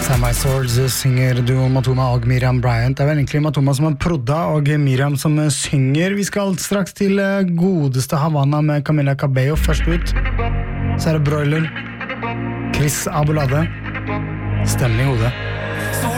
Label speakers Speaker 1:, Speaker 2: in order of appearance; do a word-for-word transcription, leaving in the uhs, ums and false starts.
Speaker 1: Sam My Swords synger duo Matoma og Miriam Bryant. Det er vel egentlig Matoma som har prodda og Miriam som synger. Vi skal straks til godeste Havana med Camila Cabello. Først ut så er det Broiler, Chris Abolade. Stemning i hodet.